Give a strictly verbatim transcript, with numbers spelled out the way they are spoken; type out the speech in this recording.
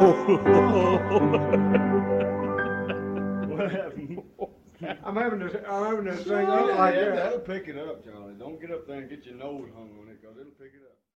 What happened? I'm having this, I'm having this thing Yeah, up like yeah, that. that'll pick it up, Charlie. Don't get up there and get your nose hung on it, because it'll pick it up.